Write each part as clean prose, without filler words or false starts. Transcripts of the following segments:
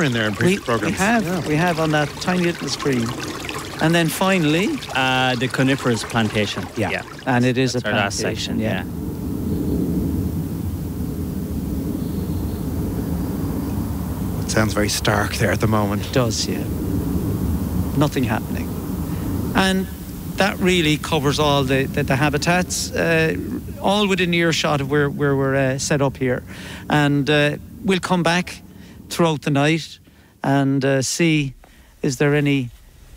in there in previous programmes. We have on that tiny little screen. And then finally... the coniferous plantation. Yeah. And it is That's a our last plantation, section, yeah. It sounds very stark there at the moment. It does, yeah. Nothing happening. And that really covers all the habitats, all within earshot of where we're set up here. And we'll come back throughout the night and see, is there any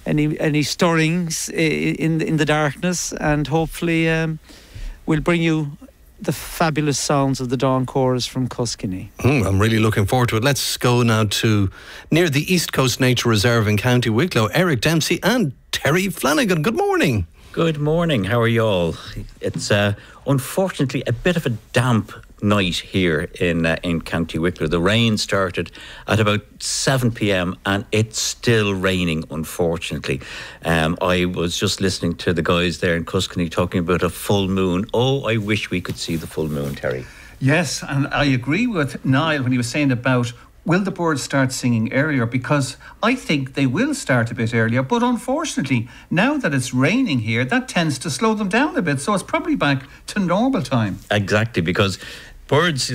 stirrings in the darkness, and hopefully we'll bring you the fabulous sounds of the Dawn Chorus from Cuskeny. I'm really looking forward to it. Let's go now to near the East Coast Nature Reserve in County Wicklow. Eric Dempsey and Terry Flanagan. Good morning. Good morning. How are you all? It's unfortunately a bit of a damp night here in County Wicklow. The rain started at about 7 p.m. and it's still raining, unfortunately. I was just listening to the guys there in Cuskeny talking about a full moon. Oh, I wish we could see the full moon, Terry. Yes, and I agree with Niall when he was saying about will the birds start singing earlier, because I think they will start a bit earlier, but unfortunately now that it's raining here, that tends to slow them down a bit, so it's probably back to normal time. Exactly, because birds,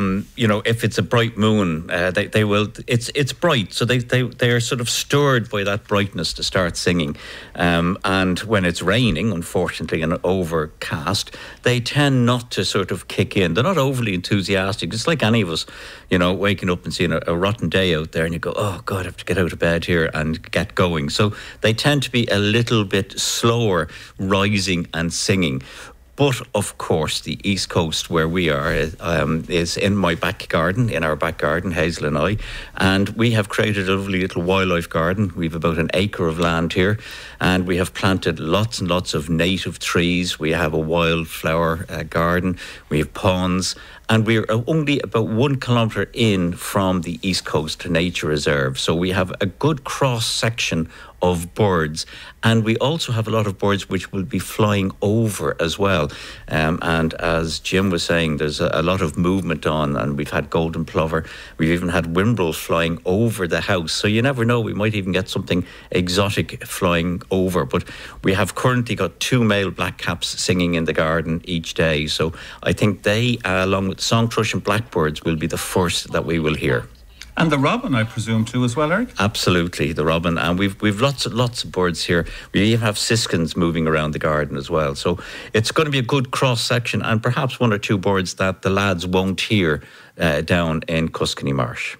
if it's a bright moon, they will. It's bright, so they are sort of stirred by that brightness to start singing. And when it's raining, unfortunately, and overcast, they tend not to sort of kick in. They're not overly enthusiastic. It's like any of us, waking up and seeing a rotten day out there, and you go, "Oh God, I have to get out of bed here and get going." So they tend to be a little bit slower rising and singing. But, of course, the East Coast, where we are, is in my back garden, in our back garden, Hazel and I. And we have created a lovely little wildlife garden. We have about an acre of land here. And we have planted lots and lots of native trees. We have a wildflower garden. We have ponds. And we're only about 1 kilometre in from the East Coast Nature Reserve. So we have a good cross-section of birds. And we also have a lot of birds which will be flying over as well. And as Jim was saying, there's a lot of movement on, and we've had golden plover. We've even had whimbrels flying over the house. So you never know, we might even get something exotic flying over. But we have currently got 2 male blackcaps singing in the garden each day. So I think they, along with song thrush and blackbirds, will be the first that we will hear. And the robin, I presume, too, as well, Eric? Absolutely, the robin. And we've lots of birds here. We even have siskins moving around the garden as well. So it's going to be a good cross-section, and perhaps 1 or 2 birds that the lads won't hear down in Cuskeny Marsh.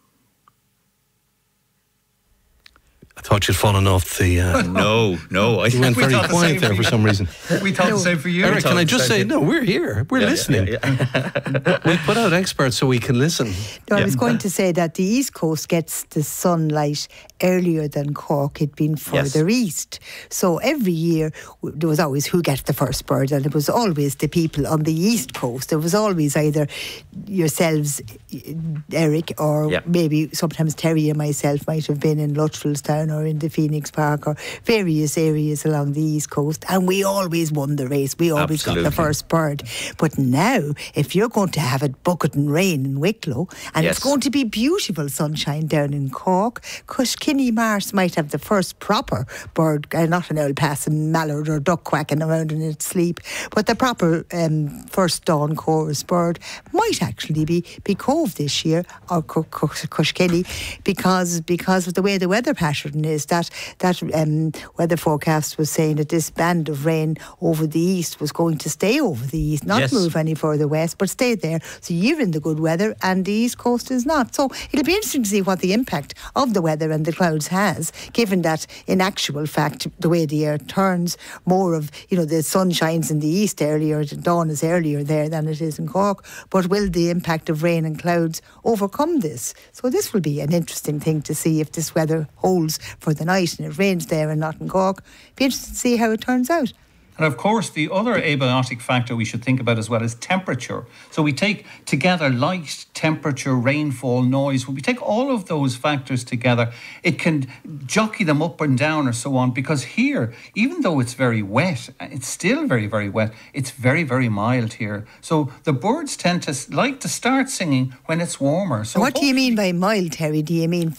I thought you'd fallen off the... No. You went very quiet there for some reason. We thought the same for you. Eric, can I just say, no, we're here. We're listening. We put out experts so we can listen. No, I was going to say that the East Coast gets the sunlight earlier than Cork. It'd been further east. So every year, there was always who gets the first bird, and it was always the people on the East Coast. It was always either yourselves, Eric, or maybe sometimes Terry and myself might have been in Luttrellstown or in the Phoenix Park or various areas along the East Coast, and we always won the race. We always got the first bird. But now, if you're going to have it bucket and rain in Wicklow, and it's going to be beautiful sunshine down in Cork, Cuskeny Marsh might have the first proper bird, not an old passing mallard or duck quacking around in its sleep, but the proper first dawn chorus bird might actually be Cove this year, or Cuskeny, because of the way the weather pattern is. That weather forecast was saying that this band of rain over the east was going to stay over the east, not move any further west, but stay there. So you're in the good weather and the East Coast is not. So it'll be interesting to see what the impact of the weather and the clouds has, given that in actual fact, the way the air turns, more of, the sun shines in the east earlier, the dawn is earlier there than it is in Cork. But will the impact of rain and clouds overcome this? So this will be an interesting thing to see if this weather holds for the night and it rains there and not in Cork. Be interesting to see how it turns out. And of course, the other abiotic factor we should think about as well is temperature. So we take together light, temperature, rainfall, noise. When we take all of those factors together, it can jockey them up and down or so on. Because here, even though it's very wet, it's still very, very wet. It's very, very mild here. So the birds tend to like to start singing when it's warmer. So what do you mean by mild, Terry? Do you mean